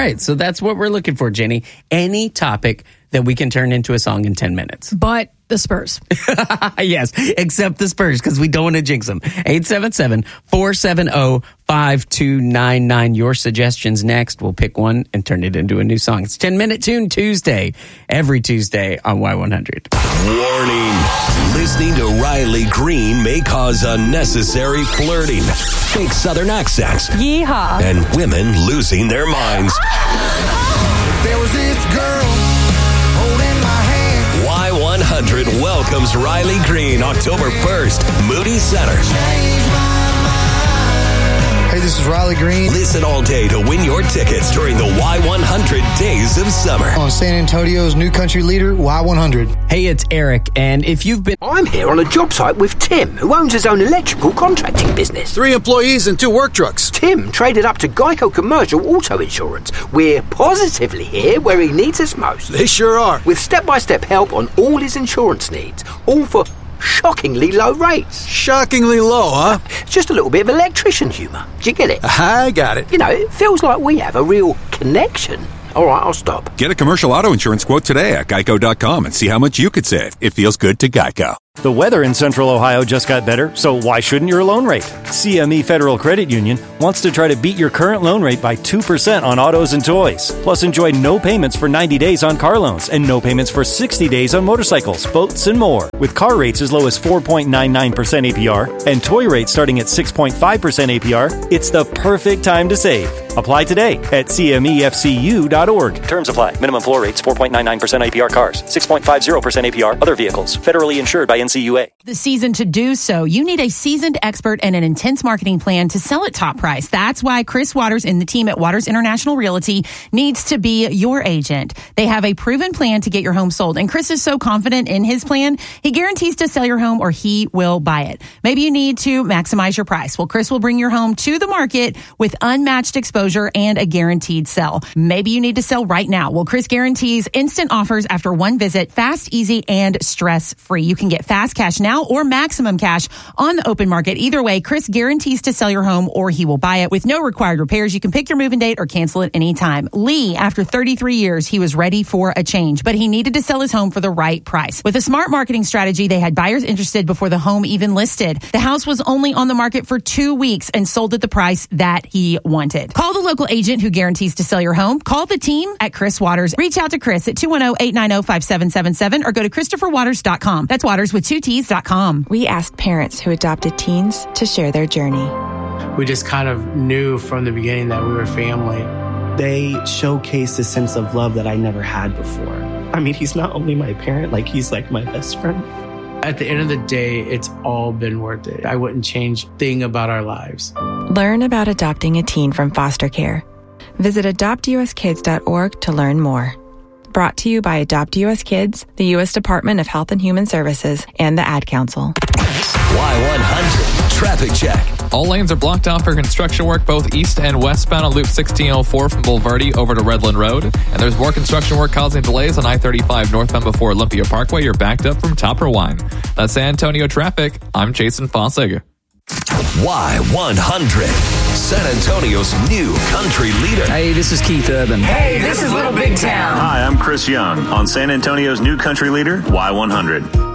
right. So that's what we're looking for, Jenny. Any topic that we can turn into a song in 10 minutes. But the Spurs. Yes, except the Spurs, because we don't want to jinx them. 877-470-5299. Your suggestions next. We'll pick one and turn it into a new song. It's 10-Minute Tune Tuesday, every Tuesday on Y100. Warning. Listening to Riley Green may cause unnecessary flirting, fake Southern accents, Yeehaw. and women losing their minds. There was this girl holding my hand. Y100 welcomes Riley Green October 1st, Moody Center. Hey, this is Riley Green Listen all day to win your tickets during the Y100 Days of Summer. on San Antonio's new country leader, Y100. Hey, it's Eric, and if you've been... I'm here on a job site with Tim, who owns his own electrical contracting business. 3 employees and 2 work trucks. Tim traded up to Geico Commercial Auto Insurance. We're positively here where he needs us most. They sure are. With step-by-step help on all his insurance needs, all for shockingly low rates. Shockingly low, huh? It's just a little bit of electrician humour. Do you get it? I got it. You know, it feels like we have a real connection. All right, I'll stop. Get a commercial auto insurance quote today at geico.com and see how much you could save. It feels good to Geico. The weather in Central Ohio just got better, so why shouldn't your loan rate? CME Federal Credit Union wants to try to beat your current loan rate by 2% on autos and toys. Plus, enjoy no payments for 90 days on car loans and no payments for 60 days on motorcycles, boats, and more. With car rates as low as 4.99% APR and toy rates starting at 6.5% APR, it's the perfect time to save. Apply today at CMEFCU.org. Terms apply. Minimum floor rates 4.99% APR cars, 6.50% APR other vehicles. Federally insured by NCUA. The season to do so, you need a seasoned expert and an intense marketing plan to sell at top price. That's why Chris Waters and the team at Waters International Realty needs to be your agent. They have a proven plan to get your home sold, and Chris is so confident in his plan, he guarantees to sell your home or he will buy it. Maybe you need to maximize your price. Well, Chris will bring your home to the market with unmatched exposure and a guaranteed sell. Maybe you need to sell right now. Well, Chris guarantees instant offers after one visit, fast, easy, and stress-free. You can get fast cash now or maximum cash on the open market. Either way, Chris guarantees to sell your home or he will buy it with no required repairs. You can pick your move-in date or cancel it anytime. Lee, after 33 years, he was ready for a change, but he needed to sell his home for the right price. With a smart marketing strategy, they had buyers interested before the home even listed. The house was only on the market for 2 weeks and sold at the price that he wanted. Call the local agent who guarantees to sell your home. Call the team at Chris Waters. Reach out to Chris at 210-890-5777 or go to ChristopherWaters.com. That's Waters with 2 T's.com. We asked parents who adopted teens to share their journey. We just kind of knew from the beginning that we were family. They showcase a sense of love that I never had before. I mean, he's not only my parent, like he's like my best friend. At the end of the day, it's all been worth it. I wouldn't change a thing about our lives. Learn about adopting a teen from foster care. Visit adoptuskids.org to learn more. Brought to you by Adopt US Kids, the U.S. Department of Health and Human Services, and the Ad Council. Y100 Traffic Check. All lanes are blocked off for construction work both east and westbound on Loop 1604 from Boulevardy over to Redland Road. And there's more construction work causing delays on I-35 northbound before Olympia Parkway. You're backed up from Topper Wine. That's San Antonio traffic. I'm Jason Fossig. Y100, San Antonio's new country leader. Hey, this is Keith Urban. Hey, this is Little Big Town. Hi, I'm Chris Young on San Antonio's new country leader, Y100.